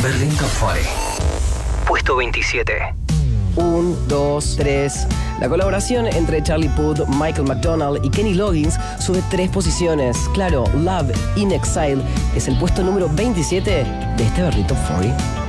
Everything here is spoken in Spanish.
Berlín Top 40. Puesto 27. 1, 2, 3. La colaboración entre Charlie Puth, Michael McDonald y Kenny Loggins sube 3 posiciones. Claro, Love in Exile es el puesto número 27 de este Berlín Top 40.